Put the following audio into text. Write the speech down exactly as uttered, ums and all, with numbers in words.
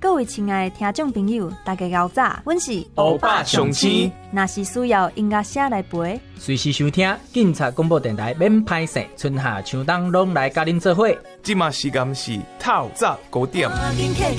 各位亲爱的听众朋友，大家好早，阮是欧巴上青。 若是需要音乐声来陪， 随时收听警察广播电台免歹势，春夏秋冬拢来甲恁做伙。 即马时间是透早九点。